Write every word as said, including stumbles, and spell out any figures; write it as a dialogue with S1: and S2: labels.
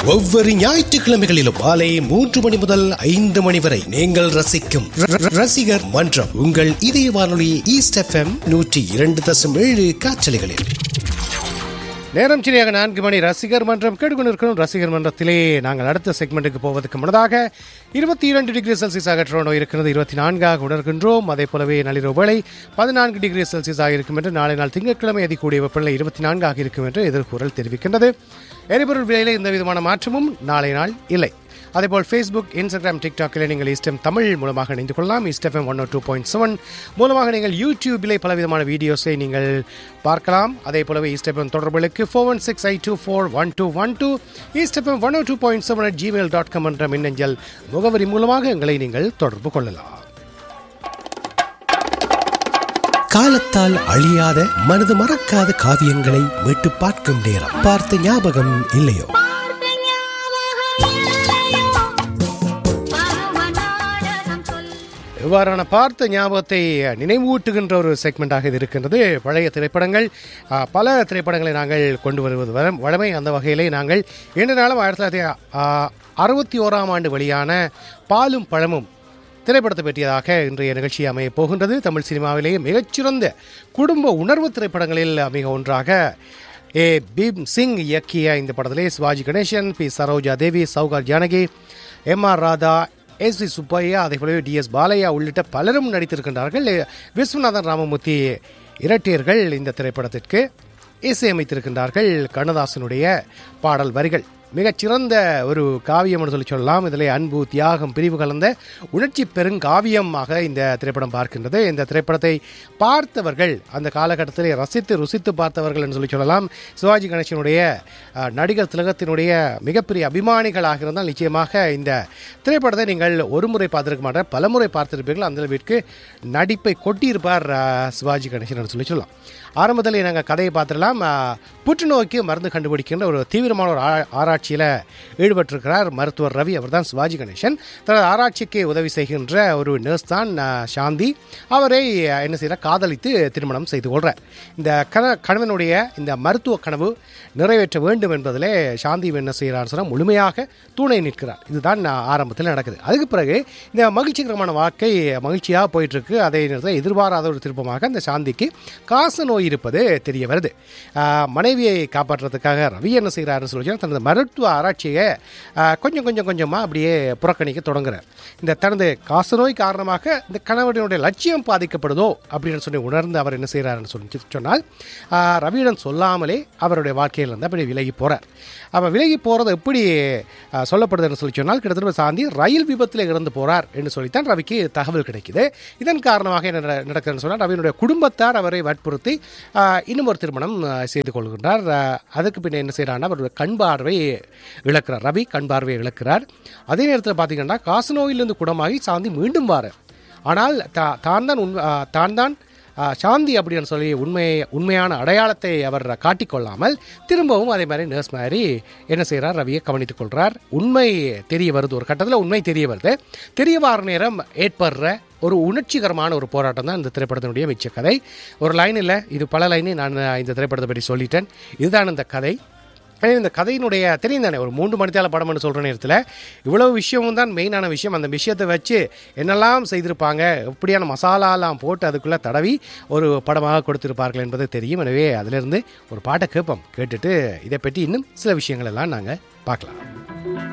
S1: ஒவ்வொரு ஞாயிற்றுக்கிழமைகளிலும் மாலை மூன்று மணி முதல் ஐந்து மணி வரை நீங்கள் ரசிக்கும் ரசிகர் மன்றம் உங்கள் இதய வானொலி ஈஸ்ட் எஃப்எம் நூற்றி இரண்டு தசம் ஏழு காற்றலைகளில். நேரம் சரியாக நான்கு மணி. ரசிகர் மன்றம் கேட்டுக்கொண்டிருக்கிறோம். ரசிகர் மன்றத்திலே நாங்கள் அடுத்த செக்மெண்ட்டுக்கு போவதற்கு முன்னதாக இருபத்தி இரண்டு டிகிரி செல்சியஸாக டொரண்டோ இருக்கிறது, இருபத்தி நான்காக உணர்கின்றோம். அதே போலவே நள்ளிரவு வேளை பதினான்கு டிகிரி செல்சியஸாக இருக்கும் என்று, நாளை நாள் திங்கட்கிழமை அதிகூடிய வெப்பநிலை இருபத்தி நான்காக இருக்கும் என்று எதிர்கூறல் தெரிவிக்கின்றது. எரிபொருள் விலையில் எந்த விதமான மாற்றமும் நாளை நாள் இல்லை. அதேபோல் ஃபேஸ்புக், இன்ஸ்டாகிராம், டிக்டாக்கில் நீங்கள் ஈஸ்டம் தமிழ் மூலமாக இணைந்து கொள்ளலாம். ஈஸ்டெஃப்எம் ஒன் ஓ டூ பாயிண்ட் செவன் மூலமாக நீங்கள் யூடியூபிலே பலவிதமான வீடியோஸை நீங்கள் பார்க்கலாம். அதே போலவே ஈஸ்டெஃப்எம் தொடர்புகளுக்கு four one six I two four one two one two ஈஸ்டெஃப்எம் one O two point seven at Gmail dot com என்ற மின்னஞ்சல் முகவரி மூலமாக எங்களை நீங்கள் தொடர்பு கொள்ளலாம். காலத்தால் அழியாத மனது மறக்காத காவியங்களை மீட்டு பார்க்கும் நேரம். பார்த்த ஞாபகம் இல்லையோ? இவ்வாறான பார்த்த ஞாபகத்தை நினைவூட்டுகின்ற ஒரு செக்மெண்டாக இது இருக்கின்றது. பழைய திரைப்படங்கள், பல திரைப்படங்களை நாங்கள் கொண்டு வருவது வழமை. அந்த வகையிலே நாங்கள் இன்று நாளும் ஆயிரத்தி தொள்ளாயிரத்தி அறுபத்தி ஓராம் ஆண்டு வெளியான பாலும் பழமும் திரைப்படத்தை பற்றியதாக இன்றைய நிகழ்ச்சி அமைய போகின்றது. தமிழ் சினிமாவிலேயே மிகச்சிறந்த குடும்ப உணர்வு திரைப்படங்களில் மிக ஒன்றாக ஏ பீம் சிங் இயக்கிய இந்த படத்திலே Sivaji Ganesan, B Saroja Devi, Sowcar Janaki, M R Radha, S we Subbaiah, அதே போலவே டி எஸ் பாலையா உள்ளிட்ட பலரும் நடித்திருக்கின்றார்கள். விஸ்வநாதன் ராமமூர்த்தி இரட்டையர்கள் இந்த திரைப்படத்திற்கு இசையமைத்திருக்கின்றார்கள். கண்ணதாசனுடைய பாடல் வரிகள் மிகச்சிறந்த ஒரு காவியம் என்று சொல்லி சொல்லலாம். இதில் அன்பு, தியாகம், பிரிவு கலந்த உணர்ச்சி பெருங்காவியமாக இந்த திரைப்படம் பார்க்கின்றது. இந்த திரைப்படத்தை பார்த்தவர்கள், அந்த காலகட்டத்தில் ரசித்து ருசித்து பார்த்தவர்கள் என்று சொல்லி சொல்லலாம். சிவாஜி கணேசனுடைய நடிகர் திலகத்தினுடைய மிகப்பெரிய அபிமானிகளாக இருந்தால் நிச்சயமாக இந்த திரைப்படத்தை நீங்கள் ஒரு முறை பார்த்திருக்க மாட்டார், பல முறை பார்த்திருப்பீர்கள். அந்த அளவிற்கு நடிப்பை கொட்டியிருப்பார் சிவாஜி கணேசன் என்று சொல்லி சொல்லலாம். ஆரம்பத்தில் நாங்கள் கதையை பார்த்துடலாம். புற்றுநோய்க்கு மருந்து கண்டுபிடிக்கின்ற ஒரு தீவிரமான ஒரு ஆராய்ச்சியில் ஈடுபட்டிருக்கிறார் மருத்துவர் ரவி. அவர் தான் சிவாஜி கணேசன். தனது ஆராய்ச்சிக்கு உதவி செய்கின்ற ஒரு நர்ஸ் தான் சாந்தி. அவரை என்ன செய்கிறார், காதலித்து திருமணம் செய்து கொள்கிறார். இந்த கண கணவனுடைய இந்த மருத்துவ கனவு நிறைவேற்ற வேண்டும் என்பதிலே சாந்தி என்ன செய்கிறார் சொன்னால் முழுமையாக துணை நிற்கிறார். இதுதான் ஆரம்பத்தில் நடக்குது. அதுக்கு பிறகு இந்த மகிழ்ச்சிகரமான வாழ்க்கை மகிழ்ச்சியாக போயிட்டுருக்கு. அதே நேரத்தில் எதிர்பாராத ஒரு திருப்பமாக அந்த சாந்திக்கு காச நோய் இருப்பது தெரிய வருது. மனைவியை காப்பாற்றுறதுக்காக ரவி என்ன செய்கிறாருன்னு சொல்லி தனது மருத்துவ ஆராய்ச்சியை கொஞ்சம் கொஞ்சம் கொஞ்சமாக அப்படியே புறக்கணிக்க தொடங்குறார். இந்த தனது காசநோய் காரணமாக இந்த கணவனுடைய லட்சியம் பாதிக்கப்படுதோ அப்படின்னு சொல்லி உணர்ந்து அவர் என்ன செய்கிறாருன்னு சொல்லி சொன்னால் ரவியிடம் சொல்லாமலே அவருடைய வாழ்க்கையிலிருந்து அப்படி விலகி போகிறார். அவர் விலகி போகிறது எப்படி சொல்லப்படுதுன்னு சொல்லி சொன்னால், கிட்டத்தட்ட சாந்தி ரயில் விபத்தில் இறந்து போகிறார் என்று சொல்லித்தான் ரவிக்கு தகவல் கிடைக்குது. இதன் காரணமாக என்ன நடக்குதுன்னு சொன்னால், ரவியினுடைய குடும்பத்தார் அவரை வற்புறுத்தி இன்னும் ஒரு திருமணம் செய்து கொள்கின்றார். அதுக்கு பின்ன என்ன செய்கிறார், அவருடைய கண் பார்வை இழக்கிறார். ரவி கண் பார்வையை இழக்கிறார். அதே நேரத்தில் பார்த்தீங்கன்னா காசநோயிலிருந்து குணமாகி சாந்தி மீண்டும் வாரார். ஆனால் தான் தான் உண்மை தான் தான் சாந்தி அப்படின்னு சொல்லி உண்மை உண்மையான அடையாளத்தை அவர் காட்டிக்கொள்ளாமல் திரும்பவும் அதே மாதிரி நர்ஸ் மாதிரி என்ன செய்கிறார், ரவியை கவனித்துக் கொள்கிறார். உண்மை தெரிய வருது, ஒரு கட்டத்தில் உண்மை தெரிய வருது. தெரிய வர நேரம் ஏற்படுற ஒரு உணர்ச்சிகரமான ஒரு போராட்டம் தான் இந்த திரைப்படத்தினுடைய மிச்ச கதை. ஒரு லைன் இல்லை, இது பல லைனு நான் இந்த திரைப்படத்தை பற்றி சொல்லிட்டேன். இதுதான் இந்த கதை. இந்த கதையினுடைய தெரியும் தானே, ஒரு மூன்று மணித்தால படம்னு சொல்கிற நேரத்தில் இவ்வளவு விஷயமும் தான் மெயினான விஷயம். அந்த விஷயத்தை வச்சு என்னெல்லாம் செய்திருப்பாங்க, எப்படியான மசாலாலாம் போட்டு அதுக்குள்ளே தடவி ஒரு படமாக கொடுத்திருப்பார்கள் என்பது தெரியும். எனவே அதிலிருந்து ஒரு பாட்டை கேட்போம். கேட்டுட்டு இதை பற்றி இன்னும் சில விஷயங்கள் எல்லாம் நாங்கள் பார்க்கலாம்.